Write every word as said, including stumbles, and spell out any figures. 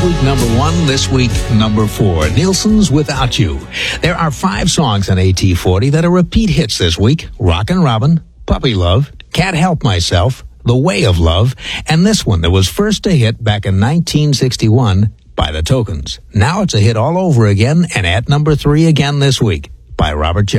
week number one, this week number four. Nielsen's Without You. There are five songs on A T forty that are repeat hits this week. Rockin' Robin, Puppy Love, Can't Help Myself, The Way of Love, and this one that was first a hit back in nineteen sixty-one by the Tokens. Now it's a hit all over again and at number three again this week by Robert Johnson.